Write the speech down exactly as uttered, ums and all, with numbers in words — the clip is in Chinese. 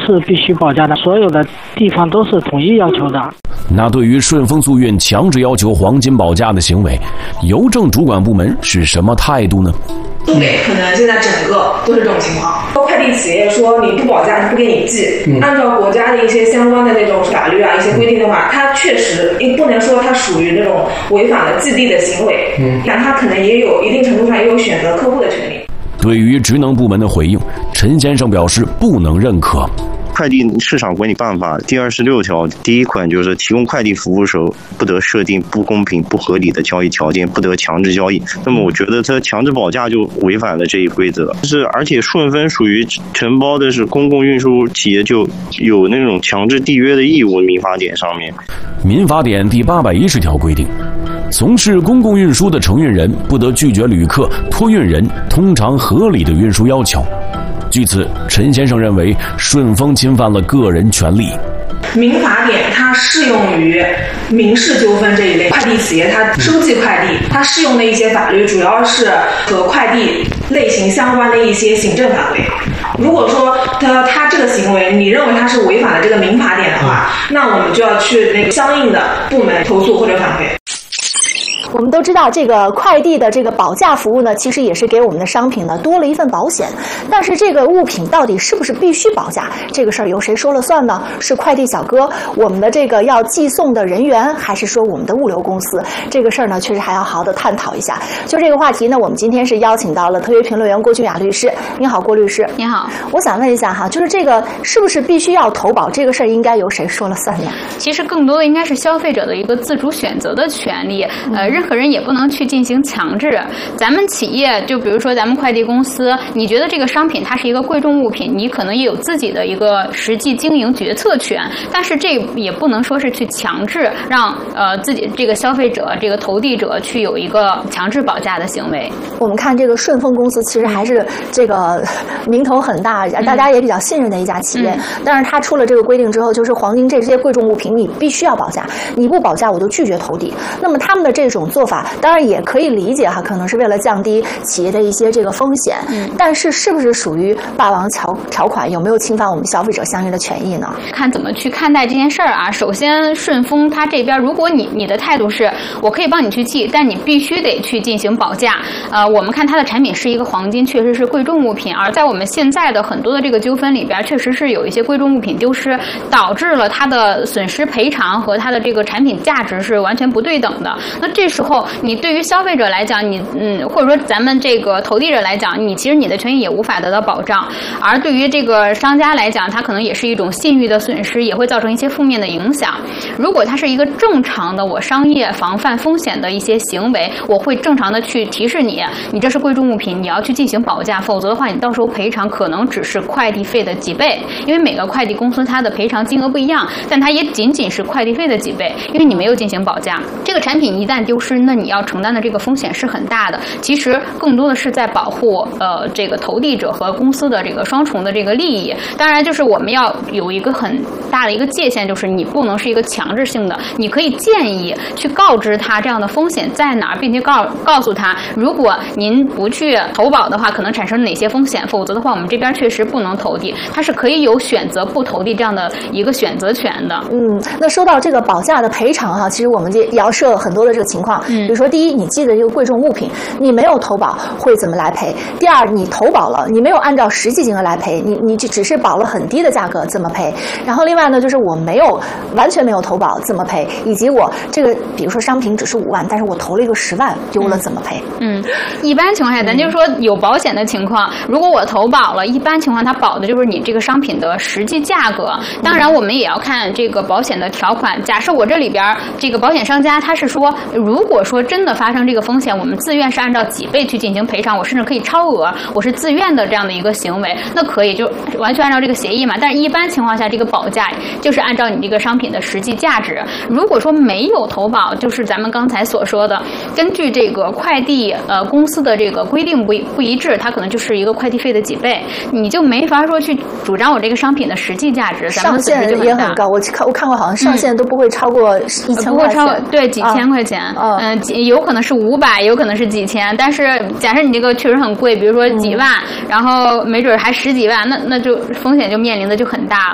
是必须保价的，所有的地方都是统一要求的。 那对于顺丰速运强制要求黄金保价的行为，邮政主管部门是什么态度呢？ 不给，可能现在整个都是这种情况。快递企业说你不保价，不给你寄。嗯、按照国家的一些相关的那种法律啊、一些规定的话，它确实不能说它属于那种违法的寄递的行为。嗯，但它可能也有一定程度上也有选择客户的权利。 对于职能部门的回应，陈先生表示不能认可。 快递市场管理办法第二十六条第一款就是提供快递服务时不得设定不公平不合理的交易条件，不得强制交易。那么我觉得它强制保价就违反了这一规则。是而且顺丰属于承包的是公共运输企业，就有那种强制缔约的义务。民法典上面， 民法典第八百一十条规定，从事公共运输的承运人不得拒绝旅客、托运人通常合理的运输要求。据此，陈先生认为顺丰侵犯了个人权利。 民法典它适用于民事纠纷这一类，快递企业它收寄快递，它适用的一些法律主要是和快递类型相关的一些行政法规。如果说它它这个行为你认为它是违反了这个民法典的话，那我们就要去那个相应的部门投诉或者反馈。 我们都知道，这个快递的这个保价服务呢，其实也是给我们的商品呢多了一份保险。但是这个物品到底是不是必须保价，这个事儿由谁说了算呢？是快递小哥，我们的这个要寄送的人员，还是说我们的物流公司？这个事儿呢，确实还要好好的探讨一下。就这个话题呢，我们今天是邀请到了特约评论员郭俊雅律师。你好，郭律师。 你好。 我想问一下哈，就是这个是不是必须要投保这个事儿，应该由谁说了算呢？ 其实更多的应该是消费者的一个自主选择的权利。呃，任何人也不能去进行强制。咱们企业就比如说咱们快递公司，你觉得这个商品它是一个贵重物品，你可能也有自己的一个实际经营决策权，但是这也不能说是去强制让呃自己这个消费者这个投递者去有一个强制保价的行为。 我们看这个顺丰公司其实还是这个名头很大，大家也比较信任的一家企业。嗯、但是它出了这个规定之后，就是黄金这些贵重物品你必须要保价，你不保价我就拒绝投递。那么他们的这种做法当然也可以理解哈，可能是为了降低企业的一些这个风险。嗯，但是是不是属于霸王条条款，有没有侵犯我们消费者相应的权益呢？ 看怎么去看待这件事儿啊。首先，顺丰它这边，如果你你的态度是我可以帮你去寄，但你必须得去进行保价。呃，我们看它的产品是一个黄金，确实是贵重物品，而在我们现在的很多的这个纠纷里边，确实是有一些贵重物品丢失，导致了它的损失赔偿和它的这个产品价值是完全不对等的。那这时候，你对于消费者来讲，你嗯，或者说咱们这个投递者来讲，你其实你的权益也无法得到保障。而对于这个商家来讲，它可能也是一种信誉的损失，也会造成一些负面的影响。如果它是一个正常的我商业防范风险的一些行为，我会正常的去提示你，你这是贵重物品，你要去进行保价，否则的话，你到时候赔偿可能只是快递费的几倍，因为每个快递公司它的赔偿金额不一样，但它也仅仅是快递费的几倍，因为你没有进行保价。这个产品一旦丢失，那你要承担的这个风险是很大的。其实更多的是在保护呃这个投递者和公司的这个双重的这个利益。当然，就是我们要有一个很大的一个界限，就是你不能是一个强制性的，你可以建议去告知他这样的风险在哪儿，并且告告诉他，如果您不去投保的话，可能产生哪些风险，否则的话，我们这边确实不能投递，它是可以有选择不投递这样的一个选择权的。 嗯，那说到这个保价的赔偿哈，其实我们也要设很多的这个情况，嗯，比如说第一，你寄的这个贵重物品，你没有投保会怎么来赔？第二，你投保了，你没有按照实际金额来赔，你你只是保了很低的价格怎么赔？然后另外呢，就是我没有完全没有投保怎么赔？以及我这个比如说商品只是五万，但是我投了一个十万丢了怎么赔？ 嗯，一般情况下，咱就说有保险的情况，如果我投保了，一般情况它保的就是你这个商品的实际价格。当然，我们也要看这个保险的条款。假设我这里边这个保险商家他是说，如果说真的发生这个风险，我们自愿是按照几倍去进行赔偿，我甚至可以超额，我是自愿的这样的一个行为，那可以就完全按照这个协议嘛。但是一般情况下，这个保价就是按照你这个商品的实际价值。如果说没有投保，就是咱们刚才所说的，根据这个快递呃公司的这个规定不不一致，它可能就是一个快递费的几倍，你就没法说去主张我这个商品的实际价值。 上限也很高，我看我看过，好像上限都不会超过一千块钱， 嗯、对，几千块钱，嗯、啊呃，有可能是五百，有可能是几千。但是假设你这个确实很贵，比如说几万，嗯、然后没准还十几万，那那就风险就面临的就很大